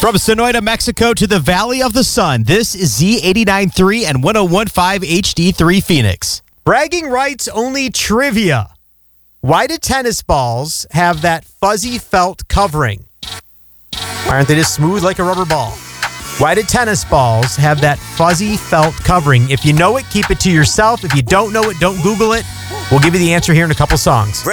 From Sonoita, Mexico to the Valley of the Sun, this is Z89.3 and 101.5 HD3 Phoenix. Bragging rights only trivia. Why do tennis balls have that fuzzy felt covering? Why aren't they just smooth like a rubber ball? Why do tennis balls have that fuzzy felt covering? If you know it, keep it to yourself. If you don't know it, don't Google it. We'll give you the answer here in a couple songs.